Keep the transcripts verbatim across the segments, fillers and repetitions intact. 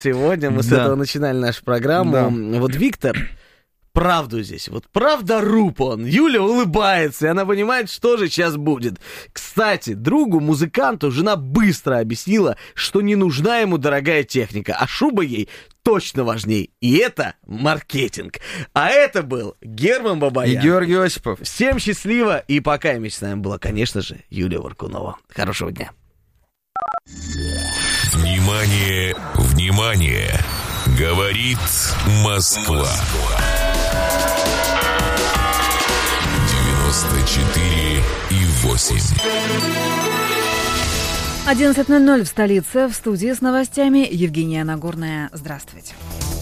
Сегодня мы Да. с этого начинали нашу программу. Да. Вот Виктор правду здесь, вот правда руб он. Юля улыбается, и она понимает, что же сейчас будет. Кстати, другу, музыканту, жена быстро объяснила, что не нужна ему дорогая техника, а шуба ей точно важней. И это маркетинг. А это был Герман И Бабаян. Георгий Осипов. Всем счастливо. И пока вместе с нами была, конечно же, Юлия Варкунова. Хорошего дня. Внимание, внимание! Говорит Москва. девяносто четыре и восемь. одиннадцать ноль ноль в столице. В студии с новостями Евгения Нагорная. Здравствуйте.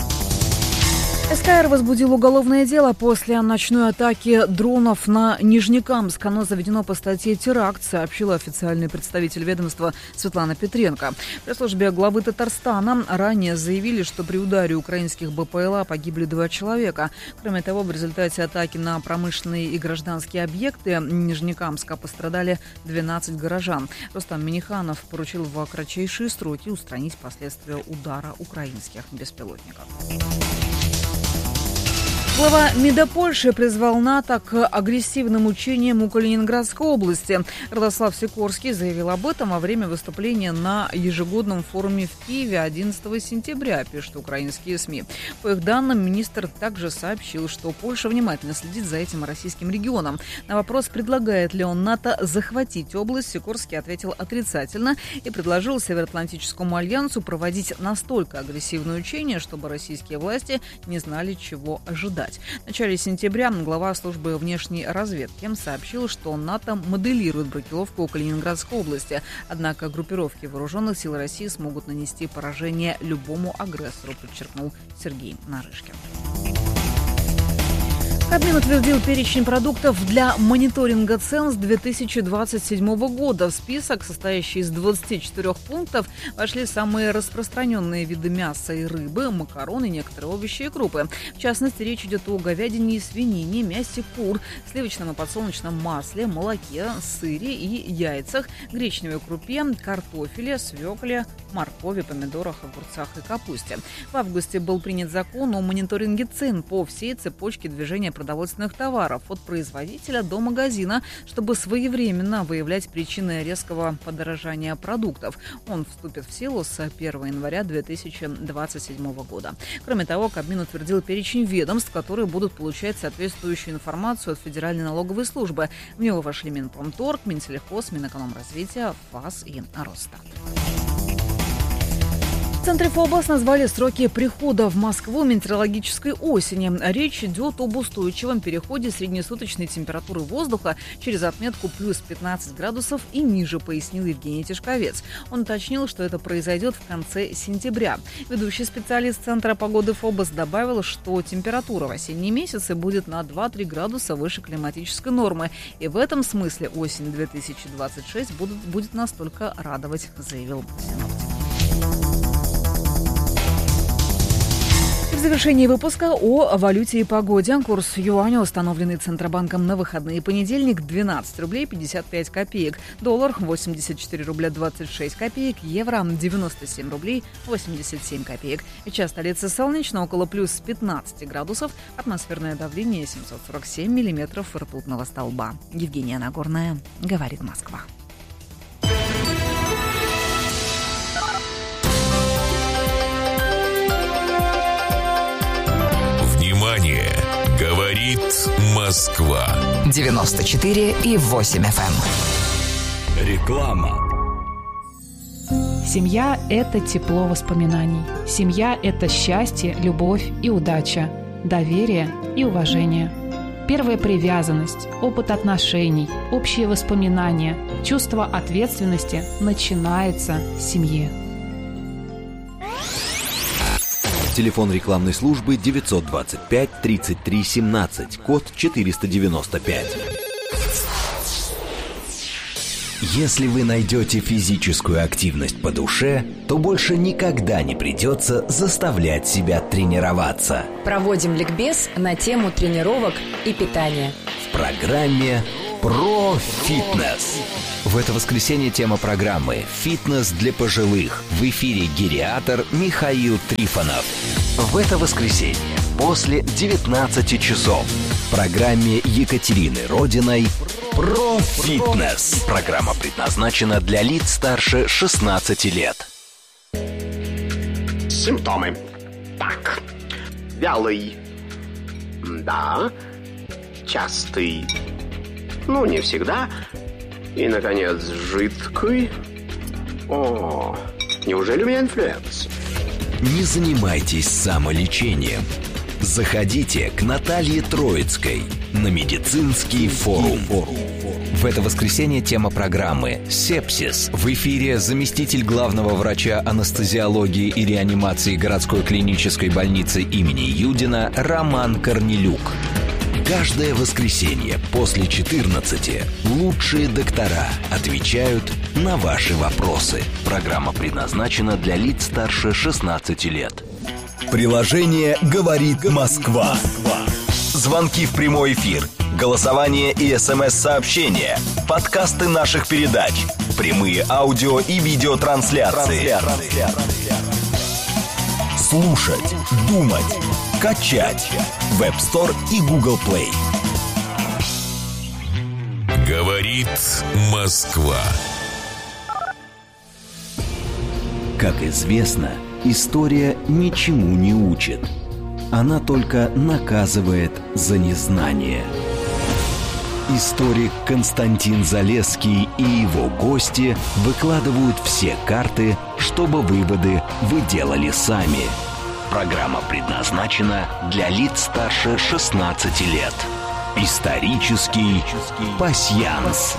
СКР возбудил уголовное дело после ночной атаки дронов на Нижнекамск. Оно заведено по статье «Теракт», сообщила официальный представитель ведомства Светлана Петренко. В пресс-службе главы Татарстана ранее заявили, что при ударе украинских БПЛА погибли два человека. Кроме того, в результате атаки на промышленные и гражданские объекты Нижнекамска пострадали двенадцать горожан. Рустам Минниханов поручил в кратчайшие сроки устранить последствия удара украинских беспилотников. Глава МИДа Польши призвал НАТО к агрессивным учениям у Калининградской области. Радослав Сикорский заявил об этом во время выступления на ежегодном форуме в Киеве одиннадцатого сентября, пишут украинские СМИ. По их данным, министр также сообщил, что Польша внимательно следит за этим российским регионом. На вопрос, предлагает ли он НАТО захватить область, Сикорский ответил отрицательно и предложил Североатлантическому альянсу проводить настолько агрессивные учения, чтобы российские власти не знали, чего ожидать. В начале сентября глава службы внешней разведки сообщил, что НАТО моделирует бракировку Калининградской области. Однако группировки вооруженных сил России смогут нанести поражение любому агрессору, подчеркнул Сергей Нарышкин. Кабмин утвердил перечень продуктов для мониторинга цен с две тысячи двадцать седьмого года. В список, состоящий из двадцати четырёх пунктов, вошли самые распространенные виды мяса и рыбы, макароны, некоторые овощи и крупы. В частности, речь идет о говядине и свинине, мясе кур, сливочном и подсолнечном масле, молоке, сыре и яйцах, гречневой крупе, картофеле, свекле, моркови, помидорах, огурцах и капусте. В августе был принят закон о мониторинге цен по всей цепочке движения продовольственных товаров от производителя до магазина, чтобы своевременно выявлять причины резкого подорожания продуктов. Он вступит в силу с первого января две тысячи двадцать седьмого года. Кроме того, Кабмин утвердил перечень ведомств, которые будут получать соответствующую информацию от Федеральной налоговой службы. В него вошли Минпромторг, Минсельхоз, Минэкономразвития, ФАС и Росстат. В Центре ФОБОС назвали сроки прихода в Москву метеорологической осени. Речь идет об устойчивом переходе среднесуточной температуры воздуха через отметку плюс пятнадцать градусов и ниже, пояснил Евгений Тишковец. Он уточнил, что это произойдет в конце сентября. Ведущий специалист Центра погоды ФОБОС добавил, что температура в осенние месяцы будет на два-три градуса выше климатической нормы. И в этом смысле осень две тысячи двадцать шесть будет, будет настолько радовать, заявил синоптик. В завершении выпуска о валюте и погоде. Курс юаня, установленный Центробанком на выходные понедельник, двенадцать рублей пятьдесят пять копеек. Доллар восемьдесят четыре рубля двадцать шесть копеек. Евро девяносто семь рублей восемьдесят семь копеек. Сейчас столица солнечно, около плюс пятнадцать градусов. Атмосферное давление семьсот сорок семь миллиметров ртутного столба. Евгения Нагорная, говорит Москва. Внимание! Говорит Москва. девяносто четыре и восемь эф эм. Реклама. Семья – это тепло воспоминаний. Семья – это счастье, любовь и удача, доверие и уважение. Первая привязанность, опыт отношений, общие воспоминания, чувство ответственности начинается с семьи. Телефон рекламной службы девятьсот двадцать пять тридцать три семнадцать, код четыреста девяносто пять. Если вы найдете физическую активность по душе, то больше никогда не придется заставлять себя тренироваться. Проводим ликбез на тему тренировок и питания в программе «Про фитнес». В это воскресенье тема программы «Фитнес для пожилых». В эфире гериатор Михаил Трифонов. В это воскресенье после девятнадцати часов в программе Екатерины Родиной «Про фитнес». Программа предназначена для лиц старше шестнадцати лет. Симптомы. Так. Вялый. Да. Частый. Ну, не всегда. И, наконец, жидкий. О, неужели у меня инфлюенс? Не занимайтесь самолечением. Заходите к Наталье Троицкой на медицинский форум. В это воскресенье тема программы «Сепсис». В эфире заместитель главного врача анестезиологии и реанимации городской клинической больницы имени Юдина Роман Корнелюк. Каждое воскресенье после четырнадцати лучшие доктора отвечают на ваши вопросы. Программа предназначена для лиц старше шестнадцати лет. Приложение «Говорит Москва». Звонки в прямой эфир, голосование и смс-сообщения, подкасты наших передач, прямые аудио и видеотрансляции. Слушать, думать, качать. Web Store и Google Play. Говорит Москва. Как известно, история ничему не учит. Она только наказывает за незнание. Историк Константин Залесский и его гости выкладывают все карты, чтобы выводы вы делали сами. Программа предназначена для лиц старше шестнадцати лет. Исторический пасьянс.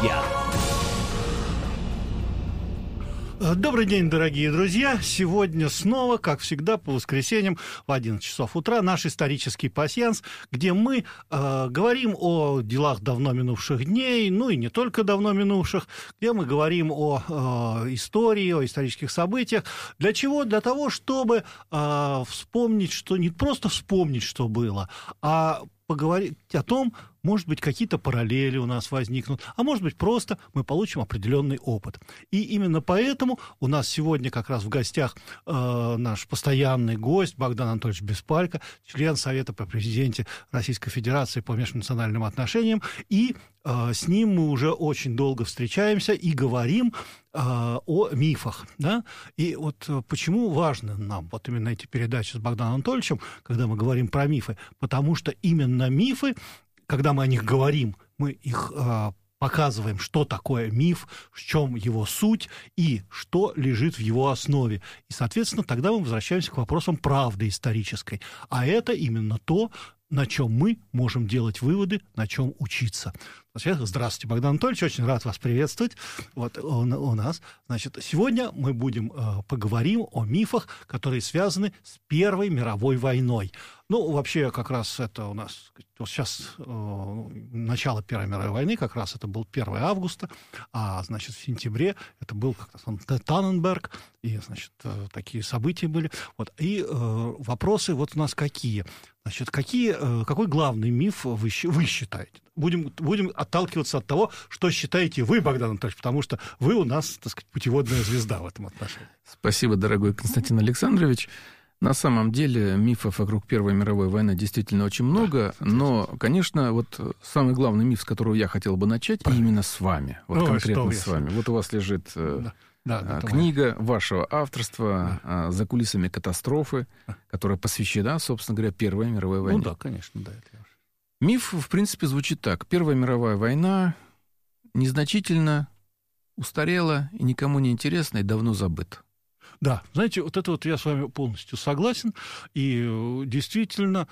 Добрый день, дорогие друзья. Сегодня снова, как всегда, по воскресеньям в одиннадцать часов утра наш исторический пасьянс, где мы э, говорим о делах давно минувших дней, ну и не только давно минувших, где мы говорим о э, истории, о исторических событиях. Для чего? Для того, чтобы э, вспомнить, что не просто вспомнить, что было, а поговорить о том, может быть, какие-то параллели у нас возникнут, а может быть, просто мы получим определенный опыт. И именно поэтому у нас сегодня как раз в гостях э, наш постоянный гость Богдан Анатольевич Беспалько, член Совета при президенте Российской Федерации по межнациональным отношениям, и э, с ним мы уже очень долго встречаемся и говорим э, о мифах. Да? И вот э, почему важно нам вот именно эти передачи с Богданом Анатольевичем, когда мы говорим про мифы, потому что именно мифы, когда мы о них говорим, мы их э, показываем, что такое миф, в чем его суть и что лежит в его основе. И, соответственно, тогда мы возвращаемся к вопросам правды исторической. А это именно то, на чем мы можем делать выводы, на чем учиться. Здравствуйте, Богдан Анатольевич, очень рад вас приветствовать вот, у, у нас. Значит, сегодня мы будем э, поговорим о мифах, которые связаны с Первой мировой войной. Ну, вообще, как раз это у нас вот сейчас э, начало Первой мировой войны, как раз это был первое августа, а, значит, в сентябре это был как раз он Танненберг, и, значит, э, такие события были. Вот, и э, вопросы вот у нас какие? Значит, какие, э, какой главный миф вы, вы считаете? Будем, будем отталкиваться от того, что считаете вы, Богдан Анатольевич, потому что вы у нас, так сказать, путеводная звезда в этом отношении. Спасибо, дорогой Константин Александрович. На самом деле мифов вокруг Первой мировой войны действительно очень много, да, но, конечно, вот самый главный миф, с которого я хотел бы начать, правильно, именно с вами, вот ну, конкретно с вами. Вот у вас лежит да. Да, да, книга вашего авторства да. «За кулисами катастрофы», которая посвящена, собственно говоря, Первой мировой войне. Ну да, конечно, да. Это... Миф, в принципе, звучит так. Первая мировая война незначительно устарела и никому не интересна и давно забыта. Да, знаете, вот это вот я с вами полностью согласен, и действительно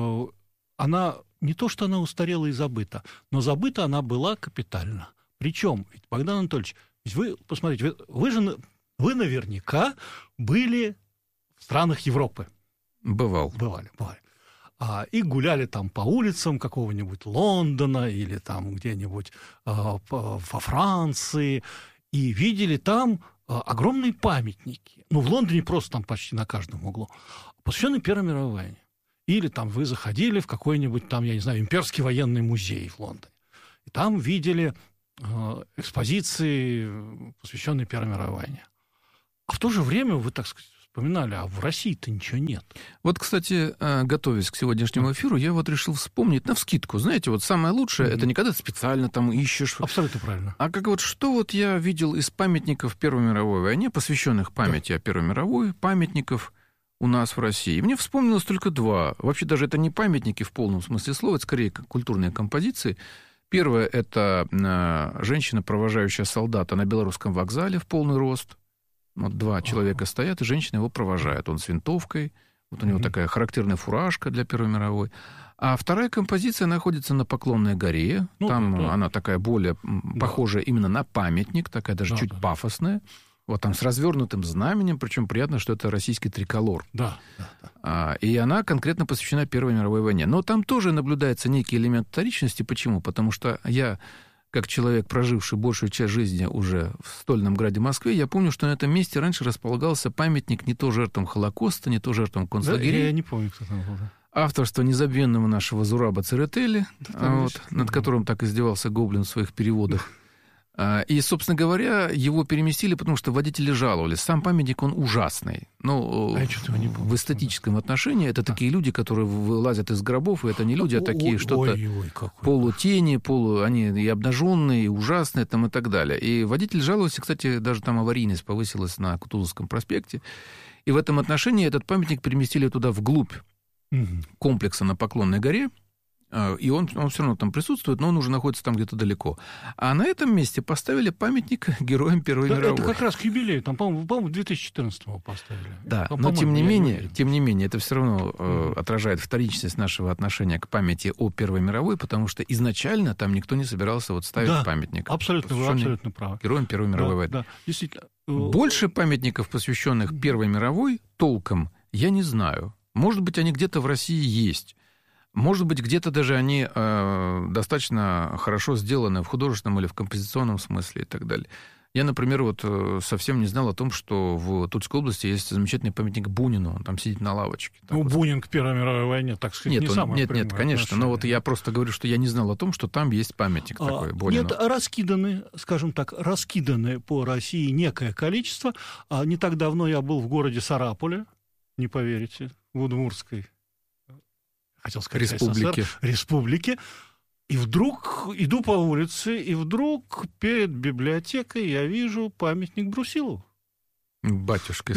она не то, что она устарела и забыта, но забыта она была капитально. Причем, ведь, Богдан Анатольевич, ведь вы, посмотрите, вы, вы же вы наверняка были в странах Европы. Бывал. Бывали, бывали. А, и гуляли там по улицам какого-нибудь Лондона или там где-нибудь а, по, во Франции, и видели там огромные памятники. Ну, в Лондоне просто там почти на каждом углу. Посвященные Первой мировой войне. Или там вы заходили в какой-нибудь там, я не знаю, имперский военный музей в Лондоне. И там видели экспозиции, посвященные Первой мировой войне. А в то же время, вы так сказать, вспоминали, а в России-то ничего нет. Вот, кстати, готовясь к сегодняшнему эфиру, я вот решил вспомнить навскидку. Знаете, вот самое лучшее, mm-hmm. это не когда ты специально там ищешь. Абсолютно правильно. А как вот что вот я видел из памятников Первой мировой войне, посвященных памяти да. о Первой мировой, памятников у нас в России. Мне вспомнилось только два. Вообще даже это не памятники в полном смысле слова, это скорее культурные композиции. Первое — это женщина, провожающая солдата на Белорусском вокзале в полный рост. Вот два человека стоят, и женщина его провожает. Он с винтовкой, вот у него mm-hmm. такая характерная фуражка для Первой мировой. А вторая композиция находится на Поклонной горе. Ну, там да. она такая более да. похожая именно на памятник, такая даже да, чуть да. пафосная. Вот там с развернутым знаменем, причем приятно, что это российский триколор. Да, да, да. А, и она конкретно посвящена Первой мировой войне. Но там тоже наблюдается некий элемент вторичности. Почему? Потому что я, как человек, проживший большую часть жизни уже в Стольном Граде Москве, я помню, что на этом месте раньше располагался памятник не то жертвам Холокоста, не то жертвам концлагерей. Да, я не помню, кто там был. Авторство незабвенного нашего Зураба Церетели, вот, над которым так издевался Гоблин в своих переводах. И, собственно говоря, его переместили, потому что водители жаловались. Сам памятник, он ужасный. Ну, а в эстетическом отношении это такие люди, которые вылазят из гробов, и это не люди, а такие что-то полутени, полу, они и обнаженные, и ужасные, там, и так далее. И водитель жаловался, кстати, даже там аварийность повысилась на Кутузовском проспекте. И в этом отношении этот памятник переместили туда вглубь комплекса на Поклонной горе. И он, он все равно там присутствует, но он уже находится там где-то далеко. А на этом месте поставили памятник героям Первой да, мировой. Это как раз к юбилею, там, по-моему, по-моему в две тысячи четырнадцатом его поставили. Да, по- но тем не, менее, тем не менее, это все равно э, отражает вторичность нашего отношения к памяти о Первой мировой, потому что изначально там никто не собирался вот ставить да, памятник. Абсолютно, вы абсолютно правы. Героям Первой мировой да, войны. Да, действительно. Больше памятников, посвященных Первой мировой, толком, я не знаю. Может быть, они где-то в России есть. Может быть, где-то даже они э, достаточно хорошо сделаны в художественном или в композиционном смысле и так далее. Я, например, вот совсем не знал о том, что в Тульской области есть замечательный памятник Бунину. Он там сидит на лавочке. Ну, вот. Бунин к Первой мировой войне, так сказать, нет, не он, самое Нет, нет, конечно. отношение. Но вот я просто говорю, что я не знал о том, что там есть памятник а, такой Бунину. Нет, раскиданы, скажем так, раскиданы по России некое количество. А не так давно я был в городе Сарапуле, не поверите, в Удмуртской, хотел сказать, республике. СССР, республике. И вдруг иду по улице, и вдруг перед библиотекой я вижу памятник Брусилову. Батюшка.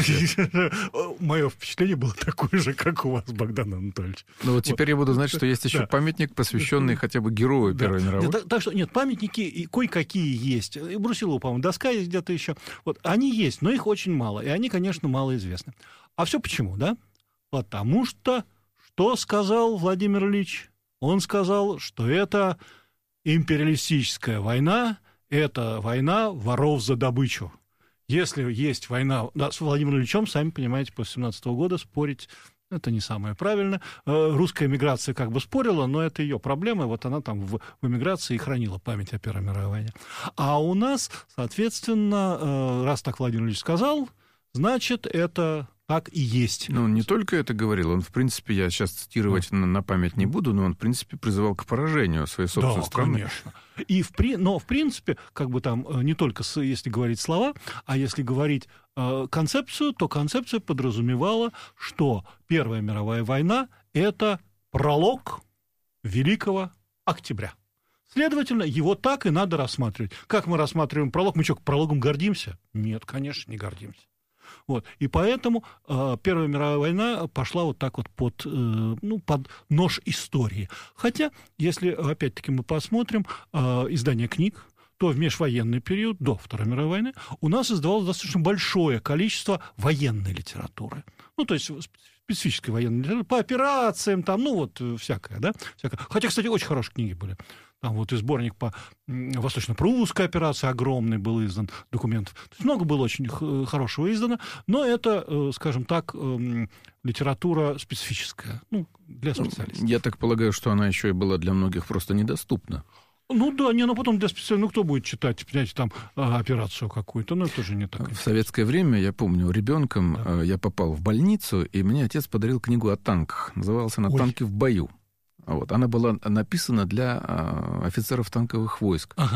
Мое впечатление было такое же, как у вас, Богдан Анатольевич. Ну вот теперь я буду знать, что есть еще да. памятник, посвященный хотя бы герою Первой да. мировой. Так, так что нет, памятники и кое-какие есть. И Брусилову, по-моему, доска есть где-то еще. Вот они есть, но их очень мало, и они, конечно, малоизвестны. А все почему, да? Потому что что сказал Владимир Ильич? Он сказал, что это империалистическая война, это война воров за добычу. Если есть война... Да, с Владимиром Ильичем, сами понимаете, после семнадцатого года спорить это не самое правильное. Русская эмиграция как бы спорила, но это ее проблема, вот она там в, в эмиграции и хранила память о Первой мировой войне. А у нас, соответственно, раз так Владимир Ильич сказал, значит, это... так и есть. Ну, он не только это говорил, он, в принципе, я сейчас цитировать да. на, на память не буду, но он, в принципе, призывал к поражению своей собственной да, страны. Конечно. И в, но, в принципе, как бы там, не только с, если говорить слова, а если говорить э, концепцию, то концепция подразумевала, что Первая мировая война — это пролог Великого Октября. Следовательно, его так и надо рассматривать. Как мы рассматриваем пролог? Мы что, прологом гордимся? Нет, конечно, не гордимся. Вот. И поэтому э, Первая мировая война пошла вот так вот под, э, ну, под нож истории. Хотя, если, опять-таки, мы посмотрим э, издание книг, то в межвоенный период, до Второй мировой войны, у нас издавалось достаточно большое количество военной литературы. Ну, то есть специфической военной литературы, по операциям, там, ну, вот, всякое, да? Всякое. Хотя, кстати, очень хорошие книги были. Там вот и сборник по восточно-прусской операции огромный был издан, документов. То есть много было очень хорошего издано, но это, скажем так, литература специфическая, ну, для специалистов. Я так полагаю, что она еще и была для многих просто недоступна. Ну да, не, но потом для специалистов, ну кто будет читать, понимаете, там операцию какую-то, ну это же не так. В советское время, я помню, ребенком да. я попал в больницу, и мне отец подарил книгу о танках. Называлась она «Танки в бою». Вот. Она была написана для а, офицеров танковых войск. Ага.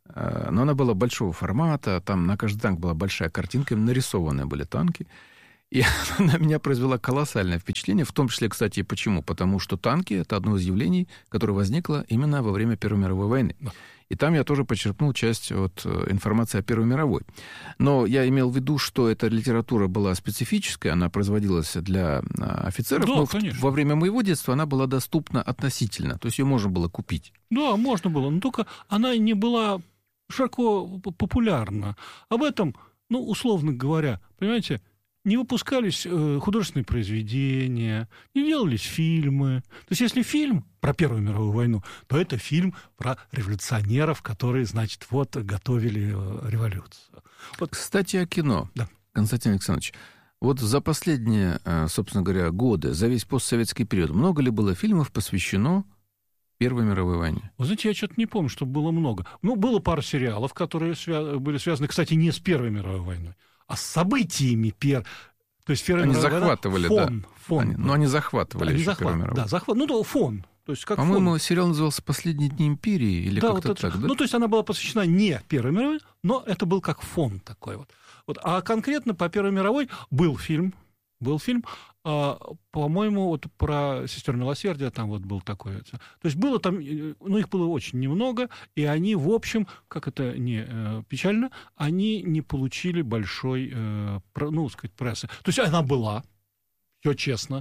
Но она была большого формата, там на каждый танк была большая картинка, нарисованные были танки. И она на меня произвела колоссальное впечатление, в том числе, кстати, почему? Потому что танки — это одно из явлений, которое возникло именно во время Первой мировой войны. И там я тоже почерпнул часть от информации о Первой мировой. Но я имел в виду, что эта литература была специфическая, она производилась для офицеров, да, но конечно. во время моего детства она была доступна относительно, то есть ее можно было купить. Да, можно было, но только она не была широко популярна. Об этом, ну, условно говоря, понимаете, не выпускались э, художественные произведения, не делались фильмы. То есть если фильм про Первую мировую войну, то это фильм про революционеров, которые, значит, вот готовили э, революцию. Вот. Кстати, о кино, да. Константин Александрович. Вот за последние, собственно говоря, годы, за весь постсоветский период, много ли было фильмов посвящено Первой мировой войне? Вы знаете, я что-то не помню, что было много. Ну, было пара сериалов, которые свя- были связаны, кстати, не с Первой мировой войной, а с событиями Первой. То есть Первая они мировая захватывали, война, фон, да. фон. Они, ну, они захватывали они еще захват, Первую мировую. Да, захват. Ну, да, фон. То есть, как По-моему, фон. сериал назывался «Последние дни империи» или да, как-то вот это, так, да? Ну, то есть она была посвящена не Первой мировой, но это был как фон такой вот. вот. А конкретно по Первой мировой был фильм, был фильм, а, по-моему, вот про сестер милосердия там вот был такой. То есть было там, ну, их было очень немного, и они, в общем, как это не э, печально, они не получили большой, э, про, ну, сказать, прессы. То есть она была, все честно,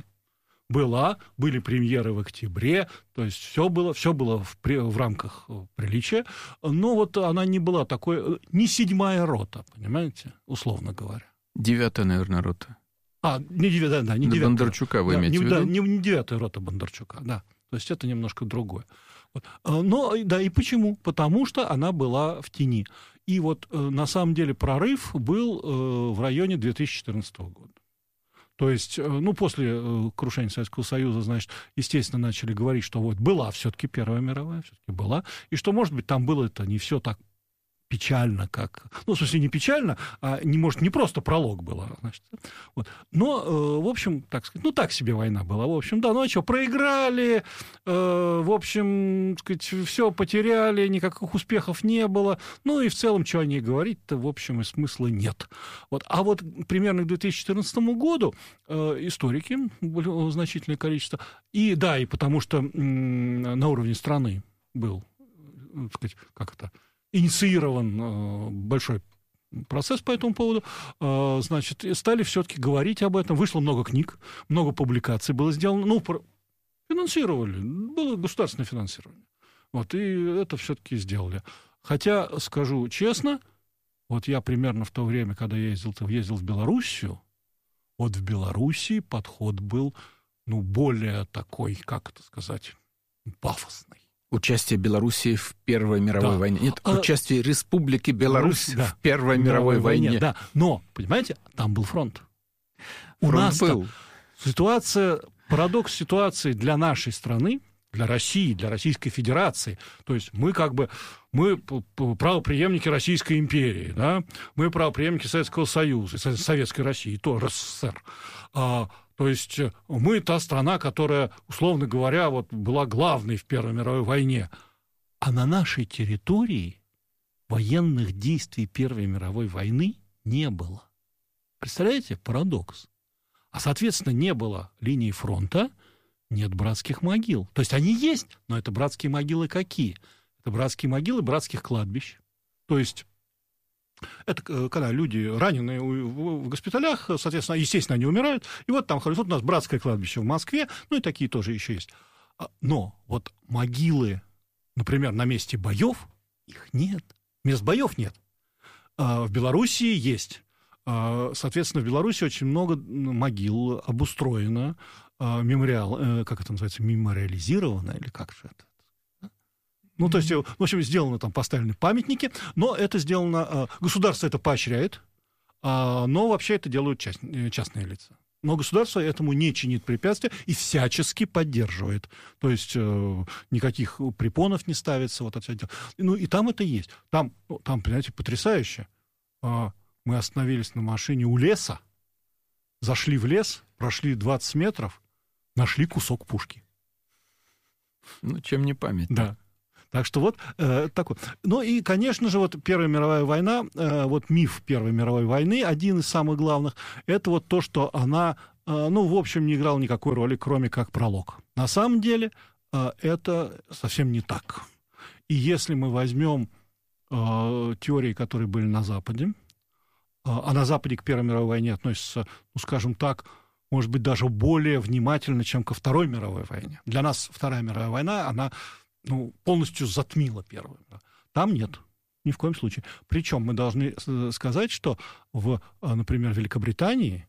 была, были премьеры в октябре, то есть все было, все было в, в рамках приличия, но вот она не была такой, не седьмая рота, понимаете, условно говоря. Девятая, наверное, рота. А, не девятая, да, не девятая. Бондарчука вы да, имеете не, в виду? Да, не, не девятая рота Бондарчука, да. То есть это немножко другое. Вот. Но, да, и почему? Потому что она была в тени. И вот на самом деле прорыв был в районе две тысячи четырнадцатого года. То есть, ну, после крушения Советского Союза, значит, естественно, начали говорить, что вот была все-таки Первая мировая, все-таки была, и что, может быть, там было это не все так печально, как... Ну, в смысле, не печально, а, не, может, не просто пролог было, значит. Вот. Но, э, в общем, так сказать, ну, так себе война была, в общем, да, ну, а что, проиграли, э, в общем, сказать, все потеряли, никаких успехов не было, ну, и в целом, что о ней говорить-то, в общем, и смысла нет. Вот. А вот примерно к две тысячи четырнадцатому году э, историки, значительное количество, и, да, и потому что м- на уровне страны был, так сказать, как это... инициирован э, большой процесс по этому поводу, э, значит, стали все-таки говорить об этом. Вышло много книг, много публикаций было сделано. Ну, про... финансировали, было государственное финансирование. Вот, и это все-таки сделали. Хотя, скажу честно, вот я примерно в то время, когда я ездил, ездил в Белоруссию, вот в Белоруссии подход был, ну, более такой, как это сказать, пафосный. Участие Белоруссии в Первой мировой да. войне. Нет, а, участие Республики Беларусь да. в Первой мировой войне. войне. Да, но, понимаете, там был фронт. Фронт У нас был. Ситуация, парадокс ситуации для нашей страны, для России, для Российской Федерации. То есть мы как бы, мы правопреемники Российской империи, да? Мы правопреемники Советского Союза, Советской России, то РСФСР. А, то есть мы та страна, которая, условно говоря, вот, была главной в Первой мировой войне. А на нашей территории военных действий Первой мировой войны не было. Представляете? Парадокс. А, соответственно, не было линии фронта, нет братских могил. То есть они есть, но это братские могилы какие? Это братские могилы братских кладбищ. То есть это когда люди раненые в госпиталях, соответственно, естественно, они умирают, и вот там ходят. Вот у нас братское кладбище в Москве, ну и такие тоже еще есть. Но вот могилы, например, на месте боев, их нет. Мест боев нет. В Белоруссии есть. Соответственно, в Беларуси очень много могил обустроено, мемориал, как это называется, мемориализировано, или как же это? Ну, то есть, в общем, сделано там, поставлены памятники, но это сделано, государство это поощряет, но вообще это делают часть, частные лица. Но государство этому не чинит препятствия и всячески поддерживает. То есть никаких препонов не ставится. Вот это дело. Ну, и там это есть. Там, ну, там, понимаете, потрясающе. Мы остановились на машине у леса, зашли в лес, прошли двадцать метров, нашли кусок пушки. Ну, чем не память. Да. Так что вот э, такой. Ну и, конечно же, вот Первая мировая война, э, вот миф Первой мировой войны, один из самых главных, это вот то, что она, э, ну, в общем, не играла никакой роли, кроме как пролог. На самом деле э, это совсем не так. И если мы возьмем э, теории, которые были на Западе, э, а на Западе к Первой мировой войне относятся, ну, скажем так, может быть, даже более внимательно, чем ко Второй мировой войне. Для нас Вторая мировая война, она ну, полностью затмила Первую. Там нет, ни в коем случае. Причем мы должны сказать, что в, например, Великобритании,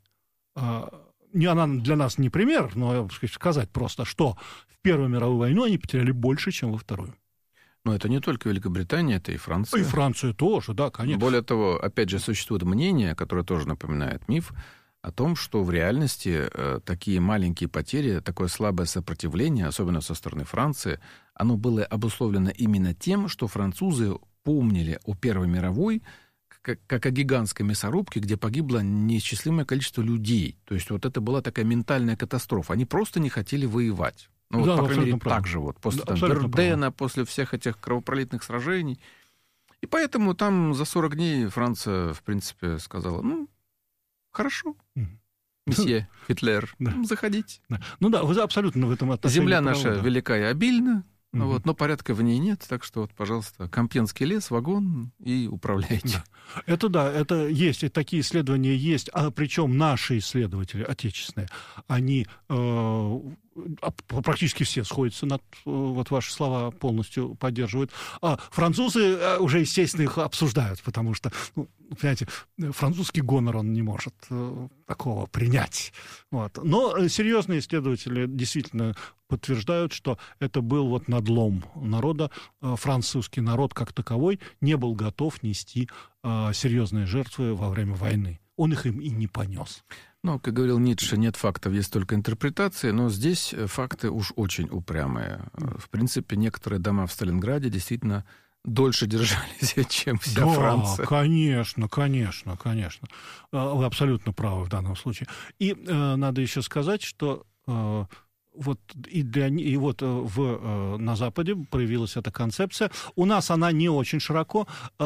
не она для нас не пример, но сказать просто, что в Первую мировую войну они потеряли больше, чем во Вторую. Но это не только Великобритания, это и Франция. И Франция тоже, да, конечно. Более того, опять же, существует мнение, которое тоже напоминает миф, о том, что в реальности э, такие маленькие потери, такое слабое сопротивление, особенно со стороны Франции, оно было обусловлено именно тем, что французы помнили о Первой мировой как, как о гигантской мясорубке, где погибло неисчислимое количество людей. То есть вот это была такая ментальная катастрофа. Они просто не хотели воевать. Ну, да, вот, по крайней мере, прав. так же вот. После Да, там, Вердена, после всех этих кровопролитных сражений. И поэтому там за сорок дней Франция, в принципе, сказала, ну, хорошо, месье Гитлер, да. заходите. Да. Ну да, вы абсолютно в этом отношении Земля правы, наша да. велика и обильна, Угу. вот, но порядка в ней нет, так что, вот, пожалуйста, Компьенский лес, вагон и управляйте. Да. Это да, это есть, и такие исследования есть, а причем наши исследователи, отечественные, они э, практически все сходятся, над, вот ваши слова полностью поддерживают. А французы уже, естественно, их обсуждают, потому что, ну, понимаете, французский гонор, он не может э, такого принять. Вот. Но серьезные исследователи действительно подтверждают, что это был вот надлом народа. Французский народ как таковой не был готов нести э, серьезные жертвы во время войны. Он их им и не понес. Ну, как говорил Ницше, нет фактов, есть только интерпретации, но здесь факты уж очень упрямые. В принципе, некоторые дома в Сталинграде действительно дольше держались, чем вся да, Франция. Конечно, конечно, конечно. Вы абсолютно правы в данном случае. И э, надо еще сказать, что э, вот и, для, и вот в, на Западе проявилась эта концепция. У нас она не очень широко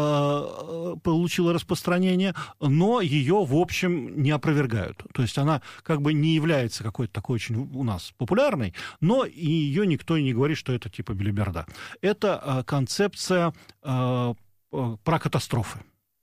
э, получила распространение, но ее, в общем, не опровергают. То есть она как бы не является какой-то такой очень у нас популярной, но и ее никто и не говорит, что это типа белиберда. Это э, концепция э, про катастрофы.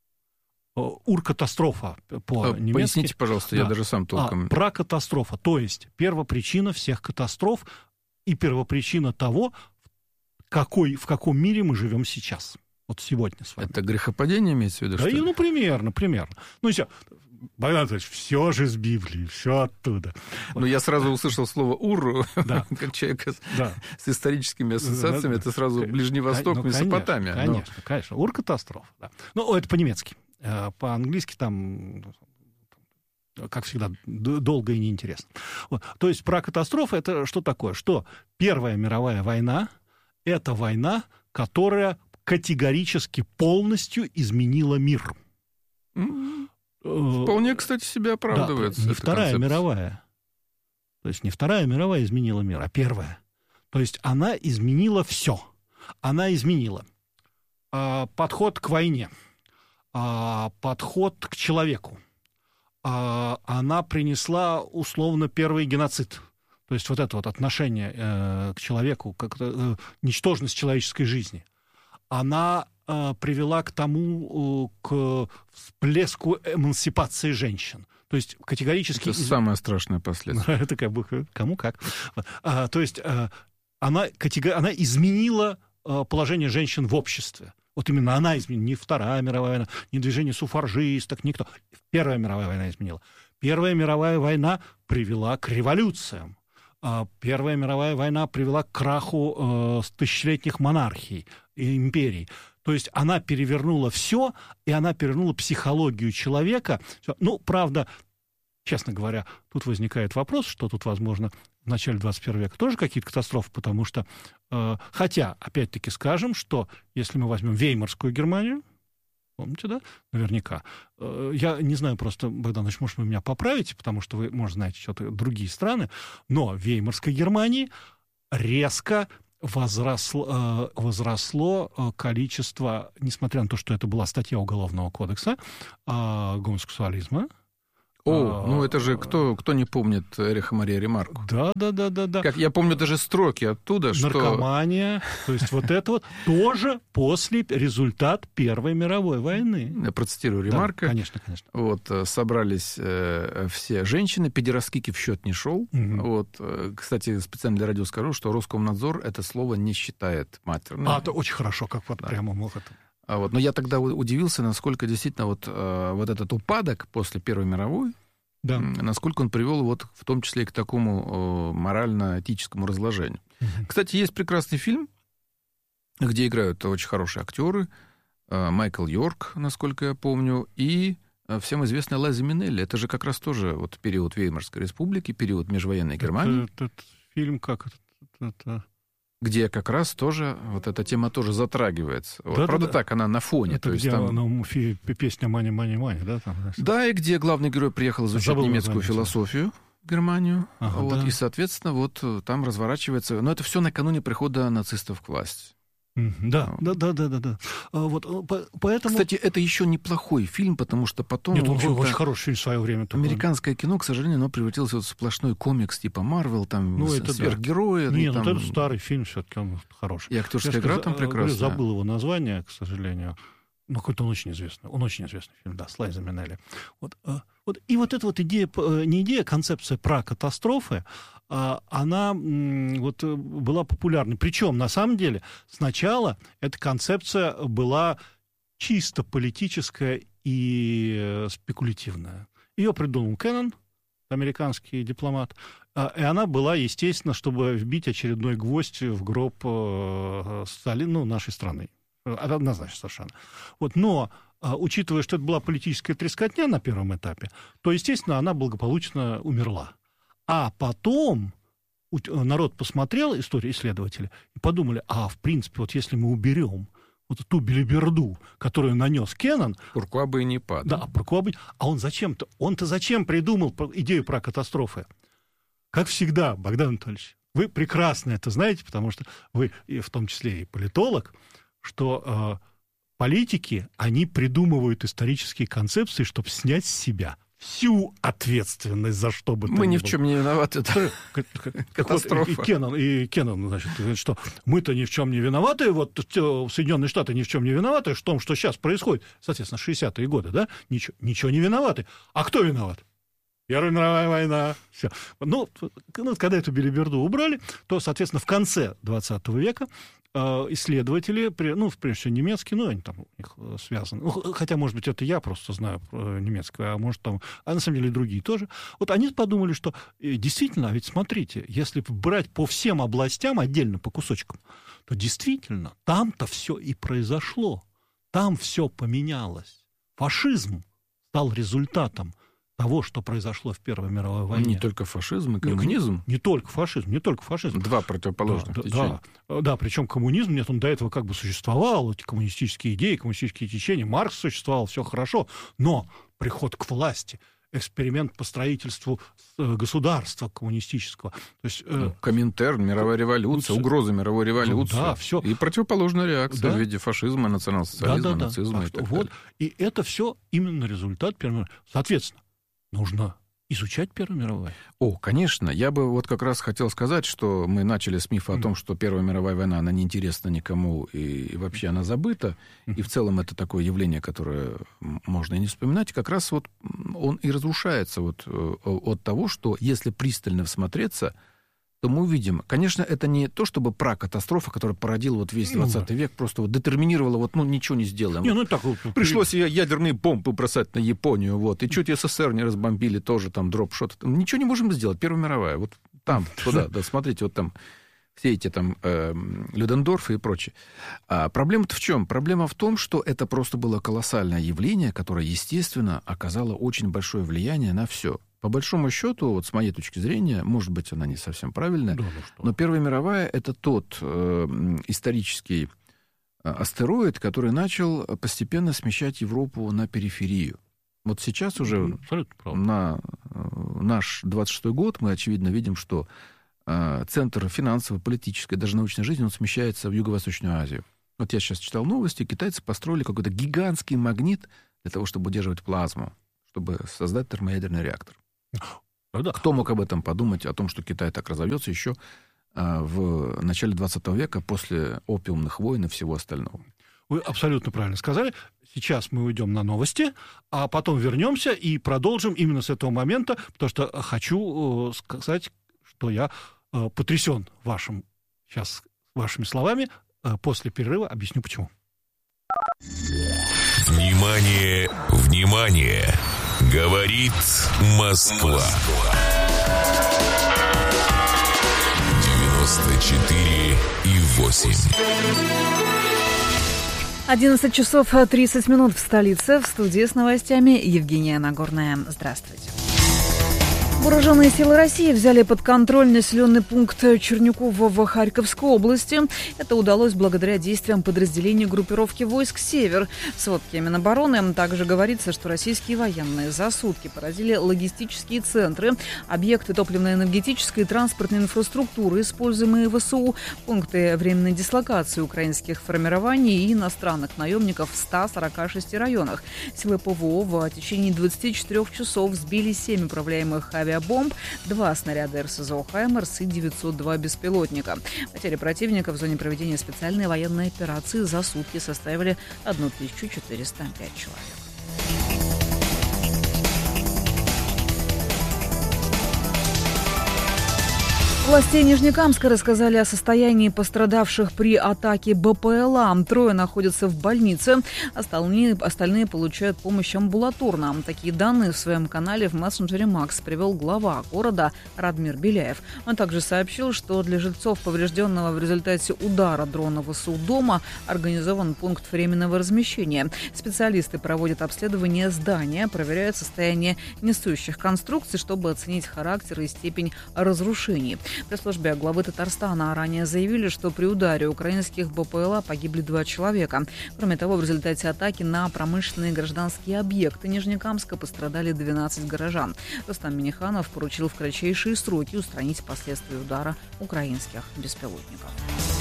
Ур-катастрофа по-немецки. Поясните, пожалуйста, да. Я даже сам толком... А, прокатастрофа, то есть первопричина всех катастроф и первопричина того, какой, в каком мире мы живем сейчас. Вот сегодня с вами. Это грехопадение имеется в виду? Да, что и, ну, примерно, примерно. Ну, все. Богдан Анатольевич, все же с Библии, все оттуда. Ну, я сразу услышал слово «ур», да. как человек да. с историческими ассоциациями, да. это сразу Ближний Восток, ну, Месопотамия. Конечно, конечно, но... конечно. Ур-катастрофа, да. Ну, это по-немецки. По-английски там, как всегда, долго и неинтересно. Вот. То есть про катастрофу это что такое? Что Первая мировая война — это война, которая категорически полностью изменила мир. Вполне, кстати, себя оправдывается. Да, не Вторая концепция. мировая. То есть не Вторая мировая изменила мир, а Первая. То есть она изменила все. Она изменила а, подход к войне, а, подход к человеку. А, она принесла, условно, первый геноцид. То есть вот это вот отношение э, к человеку, как э, ничтожность человеческой жизни. Она э, привела к тому, э, к всплеску эмансипации женщин. То есть категорически... Это самое страшное последствие. Это как бы кому как. А, то есть а, она, категор... она изменила а, положение женщин в обществе. Вот именно она изменила. Не Вторая мировая война, не движение суфражисток, никто. Первая мировая война изменила. Первая мировая война привела к революциям. А, Первая мировая война привела к краху а, тысячелетних монархий и империй. То есть она перевернула все, и она перевернула психологию человека. Ну, правда, честно говоря, тут возникает вопрос, что тут, возможно, в начале двадцать первого века тоже какие-то катастрофы, потому что, э, хотя, опять-таки скажем, что если мы возьмем Веймарскую Германию, помните, да, наверняка, э, я не знаю просто, Богдан Ильич, может, вы меня поправите, потому что вы, может, знаете что-то другие страны, но в Веймарской Германии резко возросло, возросло количество, несмотря на то, что это была статья Уголовного кодекса, гомосексуализма. О, ну это же кто, кто не помнит Эриха Мария Ремарку? Да, да, да, да, да. Как я помню даже строки оттуда, что... Наркомания, то есть вот это вот тоже после результат Первой мировой войны. Я процитирую Ремарка. Да, конечно, конечно. Вот, собрались э, все женщины, педераскики в счет не шел. Угу. Вот, э, кстати, специально для радио скажу, что Роскомнадзор это слово не считает матерным. А, это очень хорошо, как вот да. прямо мог это... А вот, но я тогда удивился, насколько действительно вот, э, вот этот упадок после Первой мировой, да. насколько он привел вот, в том числе и к такому э, морально-этическому разложению. Угу. Кстати, есть прекрасный фильм, где играют очень хорошие актеры, э, Майкл Йорк, насколько я помню, и э, всем известная Лайза Минелли. Это же как раз тоже вот, период Веймарской республики, период межвоенной Германии. Это, этот фильм как это... это... где как раз тоже вот эта тема тоже затрагивается. Вот, да, правда, да, так, она на фоне. Это то где есть, там... ну, фи, песня «Мани, мани, мани», да? Там, да, и где главный герой приехал изучать Забыл немецкую название. философию в Германию. Ага, вот, да. И, соответственно, вот там разворачивается... Но это все накануне прихода нацистов к власти. Да, да, да, да, да, да. А, вот, поэтому... Кстати, это еще неплохой фильм, потому что потом... Нет, он очень хороший фильм в свое время. Американское кино, к сожалению, оно превратилось в сплошной комикс типа Марвел, там ну, это сверхгерои. Да. Нет, там... ну, это старый фильм, все-таки он хороший. И актерская игра там прекрасная. Я забыл его название, к сожалению. Ну, какой-то он очень известный. Он очень известный фильм, да, с Лайзой Минелли. Вот, вот, и вот эта вот идея, не идея, а концепция про катастрофы, она вот была популярной. Причем, на самом деле, сначала эта концепция была чисто политическая и спекулятивная. Ее придумал Кеннон, американский дипломат, и она была, естественно, чтобы вбить очередной гвоздь в гроб Сталина, ну, нашей страны. Однозначно совершенно. Вот, но, учитывая, что это была политическая трескотня на первом этапе, то, естественно, она благополучно умерла. А потом народ посмотрел, историю исследователи, и подумали, а, в принципе, вот если мы уберем вот ту белиберду, которую нанес Кеннон... Пуркуа бы и не падал. Да, Пуркуа бы... А он зачем-то... Он-то зачем придумал идею про катастрофы? Как всегда, Богдан Анатольевич, вы прекрасно это знаете, потому что вы, и в том числе и политолог, что э, политики, они придумывают исторические концепции, чтобы снять с себя всю ответственность за что бы то ни было. Мы ни в чем не виноваты. Это катастрофа. И Кеннон, и Кеннон, значит, говорит, что мы-то ни в чем не виноваты, вот Соединенные Штаты ни в чем не виноваты в том, что сейчас происходит, соответственно, шестидесятые годы, да, ничего, ничего не виноваты. А кто виноват? Первая мировая война. Все. Ну, ну, когда эту белиберду убрали, то, соответственно, в конце двадцатого века исследователи, ну, прежде всего, немецкие, ну, они там у них связаны, ну, хотя, может быть, это я просто знаю немецкое, а может, там, а на самом деле другие тоже. Вот они подумали, что действительно, ведь смотрите, если брать по всем областям отдельно, по кусочкам, то действительно, там-то все и произошло, там все поменялось. Фашизм стал результатом того, что произошло в Первой мировой войне. Не только фашизм и коммунизм. Не, не только фашизм, не только фашизм. Два противоположных да, течения. Да, да, причем коммунизм, нет, он до этого как бы существовал, эти коммунистические идеи, коммунистические течения, Маркс существовал, все хорошо, но приход к власти, эксперимент по строительству государства коммунистического. То есть, ну, Коминтерн, мировая революция, ну, угроза мировой революции. Да, все. И противоположная реакция да. в виде фашизма, национал-социализма, да, да, нацизма. Да. И, так вот. И это все именно результат Первой мировой. Соответственно, нужно изучать Первую мировую. О, конечно. Я бы вот как раз хотел сказать, что мы начали с мифа mm. о том, что Первая мировая война, она неинтересна никому, и, и вообще она забыта. Mm. И в целом это такое явление, которое можно и не вспоминать. Как раз вот он и разрушается вот от того, что если пристально всмотреться, то мы увидим, конечно, это не то, чтобы пракатастрофа, которая породила вот весь двадцатый век, просто вот детерминировала, вот, ну, ничего не сделаем. Не, ну, так вот, пришлось при... ядерные бомбы бросать на Японию, вот, и чуть СССР не разбомбили, тоже там дроп-шот. Ничего не можем сделать, Первая мировая, вот там, туда, да, смотрите, вот там все эти там э, Людендорфы и прочее. А проблема-то в чем? Проблема в том, что это просто было колоссальное явление, которое, естественно, оказало очень большое влияние на все. По большому счету, вот с моей точки зрения, может быть, она не совсем правильная, да, ну что? Но Первая мировая — это тот э, исторический астероид, который начал постепенно смещать Европу на периферию. Вот сейчас уже на э, наш двадцать шестой год мы, очевидно, видим, что центр финансовой, политической, даже научной жизни, он смещается в Юго-Восточную Азию. Вот я сейчас читал новости, китайцы построили какой-то гигантский магнит для того, чтобы удерживать плазму, чтобы создать термоядерный реактор. Правда? Кто мог об этом подумать, о том, что Китай так разовьется еще в начале двадцатого века, после опиумных войн и всего остального? Вы абсолютно правильно сказали. Сейчас мы уйдем на новости, а потом вернемся и продолжим именно с этого момента, потому что хочу сказать, что я потрясен вашим, сейчас вашими словами. После перерыва объясню, почему. Внимание, внимание! Говорит Москва. девяносто четыре и восемь. одиннадцать часов тридцать минут в столице. В студии с новостями Евгения Нагорная. Здравствуйте. Вооруженные силы России взяли под контроль населенный пункт Чернюково в Харьковской области. Это удалось благодаря действиям подразделений группировки войск «Север». В сводке Минобороны также говорится, что российские военные за сутки поразили логистические центры, объекты топливно-энергетической и транспортной инфраструктуры, используемые ВСУ, пункты временной дислокации украинских формирований и иностранных наемников в ста сорока шести районах. Силы ПВО в течение двадцати четырёх часов сбили семь управляемых авиабомб, два снаряда РСЗО «Хаймерс» и девятьсот два беспилотника. Потери противника в зоне проведения специальной военной операции за сутки составили тысячу четыреста пять человек. Власти Нижнекамска рассказали о состоянии пострадавших при атаке БПЛА. Трое находятся в больнице, остальные, остальные получают помощь амбулаторно. Такие данные в своем канале в мессенджере Макс привел глава города Радмир Беляев. Он также сообщил, что для жильцов поврежденного в результате удара дрона ВСУ дома организован пункт временного размещения. Специалисты проводят обследование здания, проверяют состояние несущих конструкций, чтобы оценить характер и степень разрушений. В пресс-службе главы Татарстана ранее заявили, что при ударе украинских БПЛА погибли два человека. Кроме того, в результате атаки на промышленные и гражданские объекты Нижнекамска пострадали двенадцать горожан. Рустам Минниханов поручил в кратчайшие сроки устранить последствия удара украинских беспилотников.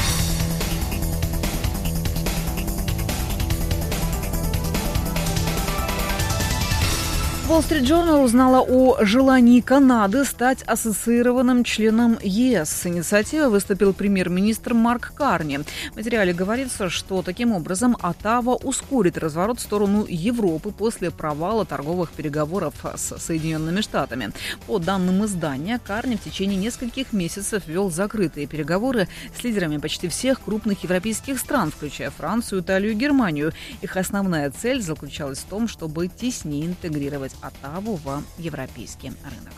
Wall Street Journal узнала о желании Канады стать ассоциированным членом ЕС. С инициативой выступил премьер-министр Марк Карни. В материале говорится, что таким образом Оттава ускорит разворот в сторону Европы после провала торговых переговоров с Соединенными Штатами. По данным издания, Карни в течение нескольких месяцев вел закрытые переговоры с лидерами почти всех крупных европейских стран, включая Францию, Италию и Германию. Их основная цель заключалась в том, чтобы теснее интегрировать Оттаву в европейский рынок.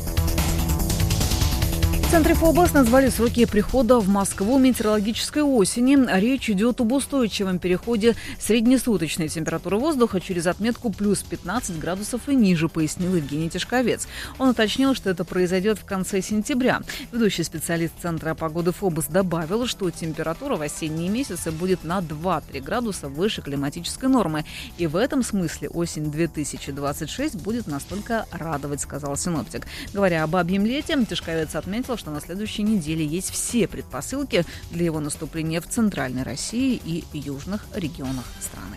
В центре ФОБОС назвали сроки прихода в Москву метеорологической осени. Речь идет об устойчивом переходе среднесуточной температуры воздуха через отметку плюс пятнадцать градусов и ниже, пояснил Евгений Тишковец. Он уточнил, что это произойдет в конце сентября. Ведущий специалист Центра погоды ФОБОС добавил, что температура в осенние месяцы будет на два-три градуса выше климатической нормы. И в этом смысле осень две тысячи двадцать шесть будет настолько радовать, сказал синоптик. Говоря об бабьем лете, Тишковец отметил, что на следующей неделе есть все предпосылки для его наступления в Центральной России и южных регионах страны.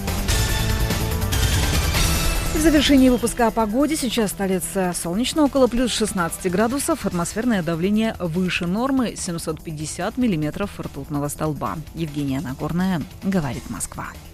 В завершении выпуска о погоде. Сейчас столица солнечно, около плюс шестнадцати градусов. Атмосферное давление выше нормы, семьсот пятьдесят миллиметров ртутного столба. Евгения Нагорная, говорит Москва.